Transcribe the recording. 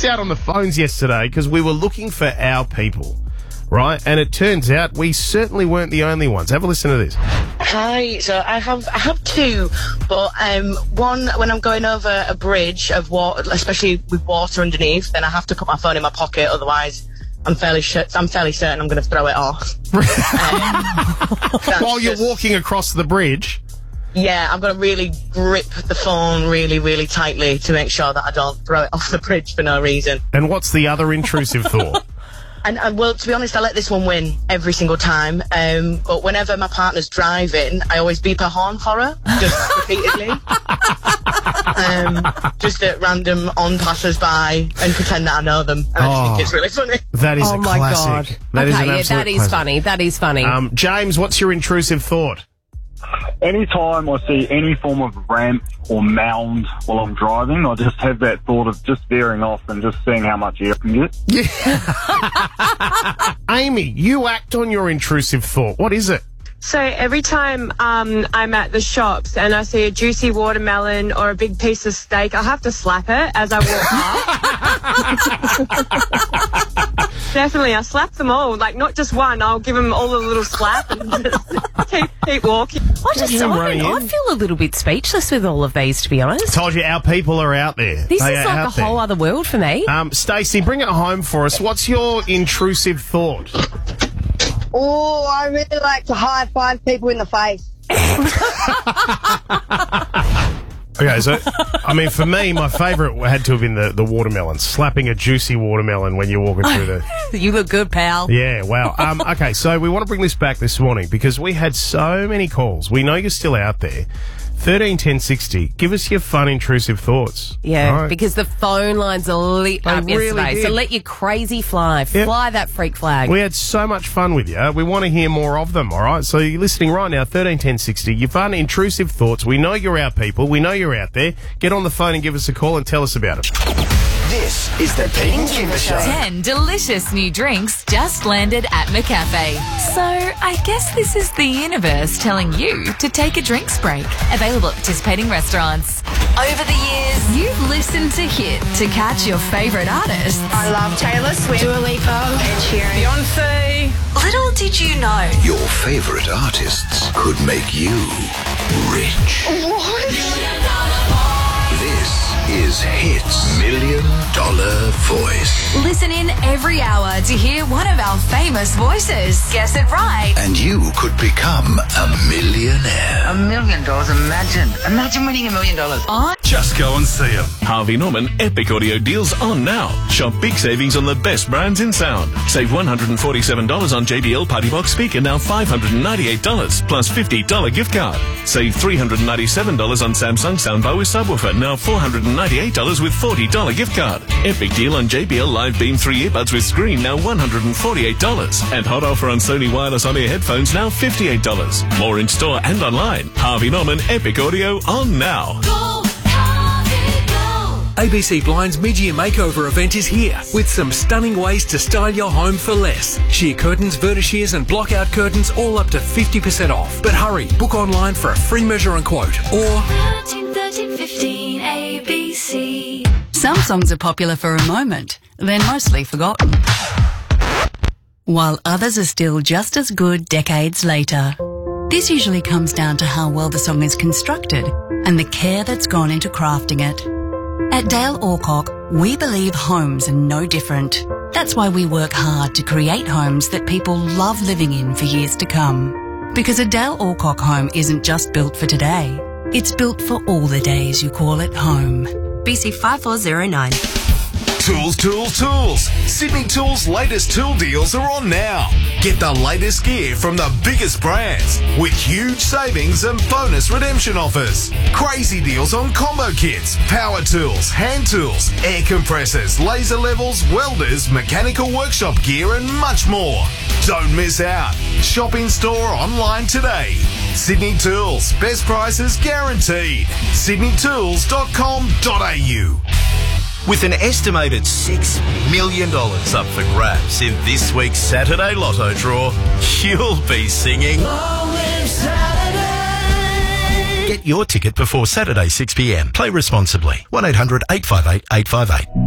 us out on the phones yesterday because we were looking for our people, right? And it turns out we certainly weren't the only ones. Have a listen to this. Hi, so I have two, but one, when I'm going over a bridge of water, especially with water underneath, then I have to put my phone in my pocket, otherwise I'm fairly certain I'm going to throw it off. While you're walking across the bridge? Yeah, I'm going to really grip the phone really, really tightly to make sure that I don't throw it off the bridge for no reason. And what's the other intrusive thought? And well, to be honest, I let this one win every single time. But whenever my partner's driving, I always beep her horn for her, just repeatedly. Just at random on-passers-by and pretend that I know them. And I think it's really funny. That is a my classic. God. That is an that absolute is classic. funny. That is funny. James, what's your intrusive thought? Anytime I see any form of ramp or mound while I'm driving, I just have that thought of just veering off and just seeing how much air I can get. Amy, you act on your intrusive thought. What is it? So every time I'm at the shops and I see a juicy watermelon or a big piece of steak, I have to slap it as I walk past. Definitely, I slap them all. Like, not just one. I'll give them all a little slap and just keep walking. I feel a little bit speechless with all of these, to be honest. Told you, our people are out there. This They is are like a out there. whole other world for me. Stacey, bring it home for us. What's your intrusive thought? Oh, I really like to high-five people in the face. Okay, so, I mean, for me, my favourite had to have been the watermelon. Slapping a juicy watermelon when you're walking through the... You look good, pal. Yeah, wow. Okay, so we want to bring this back this morning because we had so many calls. We know you're still out there. 13 10 60. Give us your fun, intrusive thoughts. Yeah, All right? because the phone lines are lit up really yesterday. did. So let your crazy fly. Yep. Fly that freak flag. We had so much fun with you. We want to hear more of them, all right? So you're listening right now, 13 10 60. Your fun, intrusive thoughts. We know you're our people. We know you're out there. Get on the phone and give us a call and tell us about it. This is the Pete and Kimber Show. 10 delicious new drinks just landed at McCafe. So I guess this is the universe telling you to take a drinks break. Available at participating restaurants. Over the years, you've listened to Hit to catch your favourite artists. I love Taylor Swift, Dua Lipa, Ed Sheeran, Beyonce. Little did you know, Your favourite artists could make you rich. What? This is Hits $1 Million Voice. listen in every hour to hear one of our famous voices. Guess it right. And you could become a millionaire. $1 million, imagine winning $1 million. Just go and see them. Harvey Norman Epic Audio deals on now. Shop big savings on the best brands in sound. Save $147 on JBL Party Box speaker, now $598 plus $50 gift card. Save $397 on Samsung soundbar with subwoofer, now $498 with $40 gift card. Epic deal on JBL Live Beam 3 earbuds with screen, now $148. And hot offer on Sony wireless on-ear headphones, now $58. More in store and online. Harvey Norman Epic Audio on now. ABC Blind's mid-year makeover event is here with some stunning ways to style your home for less. Sheer curtains, vernishears and block-out curtains all up to 50% off. But hurry, book online for a free measure and quote or 1315 ABC. Some songs are popular for a moment, then mostly forgotten. While others are still just as good decades later. This usually comes down to how well the song is constructed and the care that's gone into crafting it. At Dale Orcock, we believe homes are no different. That's why we work hard to create homes that people love living in for years to come. Because a Dale Orcock home isn't just built for today. It's built for all the days you call it home. BC 5409. Tools, tools, tools. Sydney Tools' latest tool deals are on now. Get the latest gear from the biggest brands with huge savings and bonus redemption offers. Crazy deals on combo kits, power tools, hand tools, air compressors, laser levels, welders, mechanical workshop gear and much more. Don't miss out. Shop in store or online today. Sydney Tools, best prices guaranteed. sydneytools.com.au. With an estimated $6 million up for grabs in this week's Saturday Lotto draw, you'll be singing. Get your ticket before Saturday 6 p.m. Play responsibly. 1-800-858-858.